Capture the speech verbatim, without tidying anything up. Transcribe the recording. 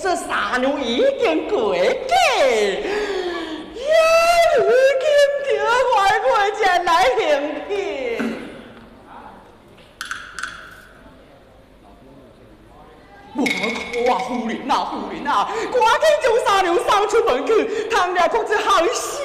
这三娘已经过嫁，呀，如今条外过前来行骗。我靠啊，夫人啊，夫人啊，赶紧将三娘送出门去，倘若不知后事